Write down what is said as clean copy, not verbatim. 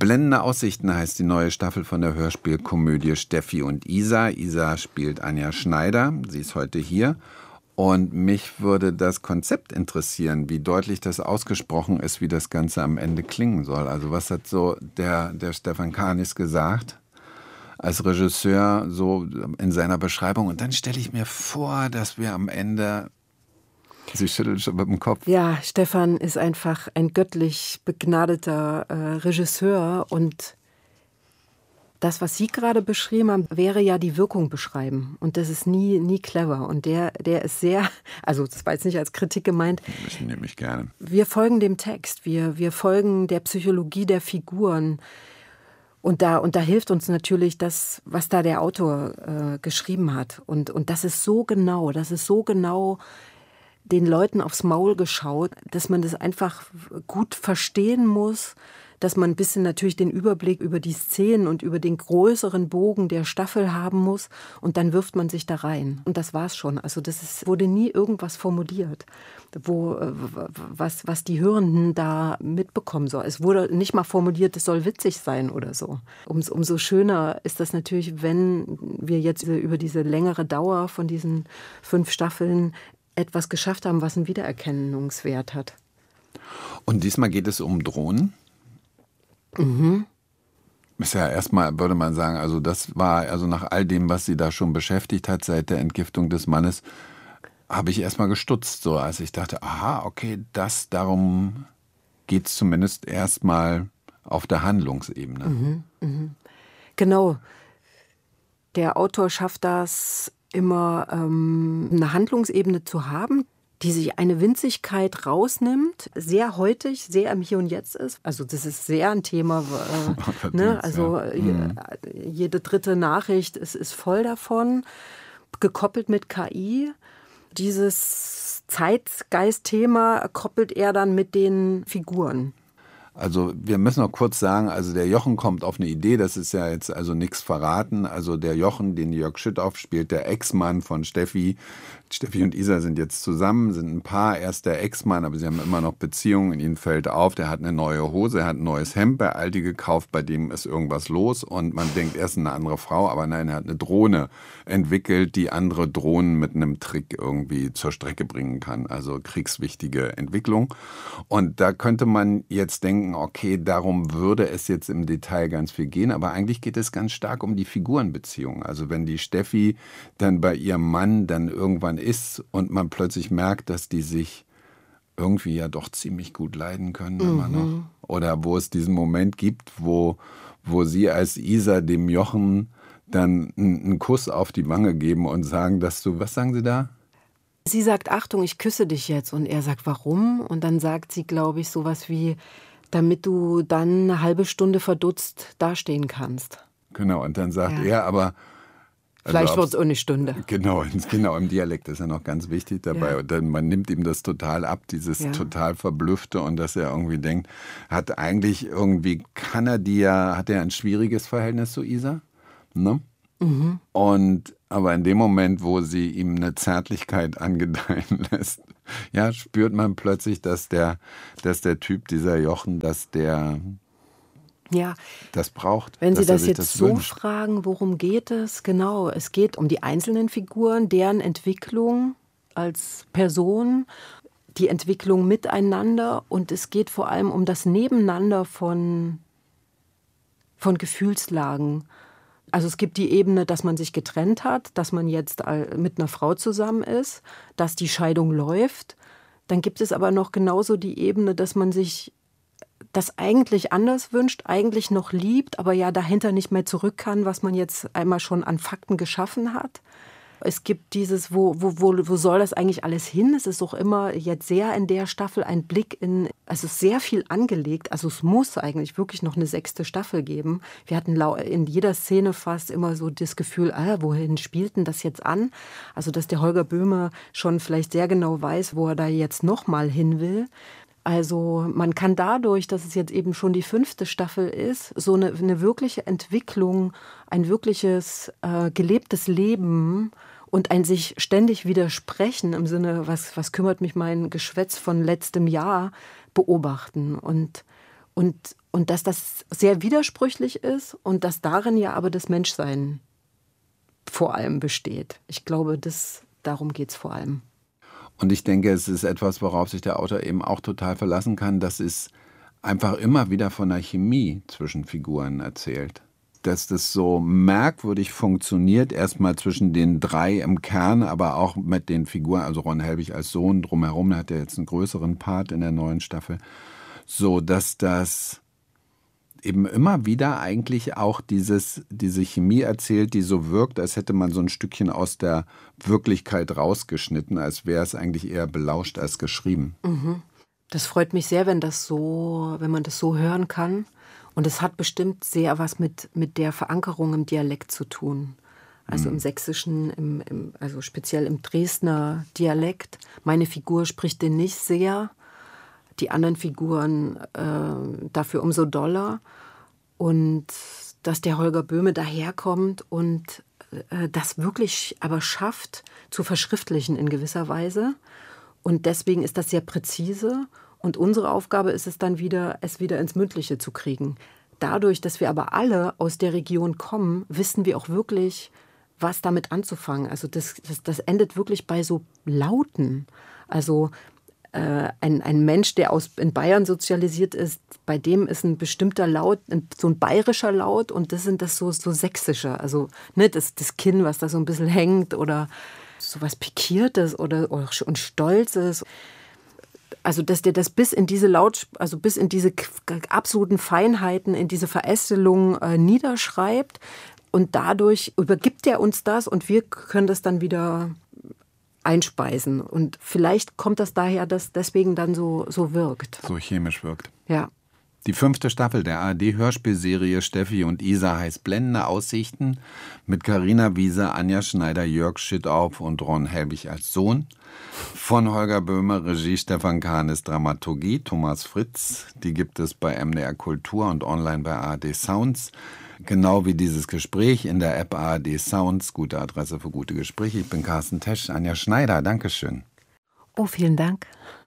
Blendende Aussichten heißt die neue Staffel von der Hörspielkomödie Steffi und Isa. Isa spielt Anja Schneider, sie ist heute hier. Und mich würde das Konzept interessieren, wie deutlich das ausgesprochen ist, wie das Ganze am Ende klingen soll. Also was hat so der Stefan Karnis gesagt als Regisseur so in seiner Beschreibung? Und dann stelle ich mir vor, dass wir am Ende... Sie schüttelt schon mit dem Kopf. Ja, Stefan ist einfach ein göttlich begnadeter Regisseur und das, was Sie gerade beschrieben haben, wäre ja die Wirkung beschreiben. Und das ist nie clever. Und der ist sehr, also das war jetzt nicht als Kritik gemeint. Das nehme ich gerne. Wir folgen dem Text, wir folgen der Psychologie der Figuren. Und da hilft uns natürlich das, was da der Autor geschrieben hat. Und das ist so genau den Leuten aufs Maul geschaut, dass man das einfach gut verstehen muss, dass man ein bisschen natürlich den Überblick über die Szenen und über den größeren Bogen der Staffel haben muss und dann wirft man sich da rein. Und das war's schon. Also wurde nie irgendwas formuliert, was die Hörenden da mitbekommen sollen. Es wurde nicht mal formuliert, es soll witzig sein oder so. Umso schöner ist das natürlich, wenn wir jetzt über diese längere Dauer von diesen 5 Staffeln etwas geschafft haben, was einen Wiedererkennungswert hat. Und diesmal geht es um Drohnen? Mhm. Ist ja erstmal, würde man sagen, also das war, also nach all dem, was sie da schon beschäftigt hat, seit der Entgiftung des Mannes, habe ich erstmal gestutzt, so als ich dachte, aha, okay, darum geht es zumindest erstmal auf der Handlungsebene. Mhm, mhm. Genau. Der Autor schafft das immer, eine Handlungsebene zu haben, die sich eine Winzigkeit rausnimmt, sehr heutig, sehr im Hier und Jetzt ist. Also das ist sehr ein Thema, ne? Also jede dritte Nachricht ist voll davon, gekoppelt mit KI. Dieses Zeitgeist-Thema koppelt er dann mit den Figuren. Also wir müssen noch kurz sagen, also der Jochen kommt auf eine Idee, das ist ja jetzt also nichts verraten. Also der Jochen, den Jörg Schüttauf spielt, der Ex-Mann von Steffi. Steffi und Isa sind jetzt zusammen, sind ein Paar. Er ist der Ex-Mann, aber sie haben immer noch Beziehungen. Ihnen fällt auf, der hat eine neue Hose, er hat ein neues Hemd bei Aldi gekauft, bei dem ist irgendwas los. Und man denkt, er ist eine andere Frau, aber nein, er hat eine Drohne entwickelt, die andere Drohnen mit einem Trick irgendwie zur Strecke bringen kann. Also kriegswichtige Entwicklung. Und da könnte man jetzt denken, okay, darum würde es jetzt im Detail ganz viel gehen, aber eigentlich geht es ganz stark um die Figurenbeziehung. Also wenn die Steffi dann bei ihrem Mann dann irgendwann ist und man plötzlich merkt, dass die sich irgendwie ja doch ziemlich gut leiden können immer noch. Oder wo es diesen Moment gibt, wo sie als Isa dem Jochen dann einen Kuss auf die Wange geben und sagen, dass du, was sagen sie da? Sie sagt, Achtung, ich küsse dich jetzt. Und er sagt, warum? Und dann sagt sie, glaube ich, sowas wie, damit du dann eine halbe Stunde verdutzt dastehen kannst. Genau, und dann sagt er, aber... Vielleicht wird es auch eine Stunde. Genau, im Dialekt ist ja noch ganz wichtig dabei. Ja. Und dann, man nimmt ihm das total ab, dieses total Verblüffte und dass er irgendwie denkt, hat er ein schwieriges Verhältnis zu Isa, ne? Mhm. Aber in dem Moment, wo sie ihm eine Zärtlichkeit angedeihen lässt, ja, spürt man plötzlich, dass der Typ, dieser Jochen, dass der das braucht. Wenn Sie das jetzt so fragen, worum geht es? Genau, es geht um die einzelnen Figuren, deren Entwicklung als Person, die Entwicklung miteinander und es geht vor allem um das Nebeneinander von Gefühlslagen. Also es gibt die Ebene, dass man sich getrennt hat, dass man jetzt mit einer Frau zusammen ist, dass die Scheidung läuft. Dann gibt es aber noch genauso die Ebene, dass man sich das eigentlich anders wünscht, eigentlich noch liebt, aber ja dahinter nicht mehr zurück kann, was man jetzt einmal schon an Fakten geschaffen hat. Es gibt dieses, wo soll das eigentlich alles hin? Es ist auch immer jetzt sehr in der Staffel ein Blick also sehr viel angelegt. Also es muss eigentlich wirklich noch eine 6. Staffel geben. Wir hatten in jeder Szene fast immer so das Gefühl, wohin spielt denn das jetzt an? Also dass der Holger Böhmer schon vielleicht sehr genau weiß, wo er da jetzt noch mal hin will. Also man kann dadurch, dass es jetzt eben schon die 5. Staffel ist, so eine wirkliche Entwicklung, ein wirkliches gelebtes Leben und ein sich ständig widersprechen im Sinne, was kümmert mich mein Geschwätz von letztem Jahr, beobachten. Und Und dass das sehr widersprüchlich ist und dass darin ja aber das Menschsein vor allem besteht. Ich glaube, darum geht es vor allem. Und ich denke, es ist etwas, worauf sich der Autor eben auch total verlassen kann. Das ist einfach immer wieder von der Chemie zwischen Figuren erzählt. Dass das so merkwürdig funktioniert, erstmal zwischen den drei im Kern, aber auch mit den Figuren, also Ron Helbig als Sohn drumherum, der hat ja jetzt einen größeren Part in der neuen Staffel, so dass das eben immer wieder eigentlich auch diese Chemie erzählt, die so wirkt, als hätte man so ein Stückchen aus der Wirklichkeit rausgeschnitten, als wäre es eigentlich eher belauscht als geschrieben. Mhm. Das freut mich sehr, wenn man das so hören kann. Und es hat bestimmt sehr was mit der Verankerung im Dialekt zu tun. Also im Sächsischen, also speziell im Dresdner Dialekt. Meine Figur spricht den nicht sehr, die anderen Figuren dafür umso doller. Und dass der Holger Böhme daherkommt und das wirklich aber schafft, zu verschriftlichen in gewisser Weise. Und deswegen ist das sehr präzise. Und unsere Aufgabe ist es dann wieder, es wieder ins Mündliche zu kriegen. Dadurch, dass wir aber alle aus der Region kommen, wissen wir auch wirklich, was damit anzufangen. Also das endet wirklich bei so Lauten. Also ein Mensch, der in Bayern sozialisiert ist, bei dem ist ein bestimmter Laut, so ein bayerischer Laut und das sind so sächsische. Also ne, das Kinn, was da so ein bisschen hängt oder so was Pikiertes und Stolzes. Also, dass der das bis in diese absoluten Feinheiten, in diese Verästelung niederschreibt. Und dadurch übergibt er uns das und wir können das dann wieder einspeisen. Und vielleicht kommt das daher, dass deswegen dann so wirkt. So chemisch wirkt. Ja. Die 5. Staffel der ARD-Hörspielserie Steffi und Isa heißt Blendende Aussichten mit Carina Wiese, Anja Schneider, Jörg Schüttauf und Ron Helbig als Sohn. Von Holger Böhme, Regie Stefan Kahnes, Dramaturgie Thomas Fritz. Die gibt es bei MDR Kultur und online bei ARD Sounds. Genau wie dieses Gespräch in der App ARD Sounds. Gute Adresse für gute Gespräche. Ich bin Carsten Tesch. Anja Schneider, Dankeschön. Oh, vielen Dank.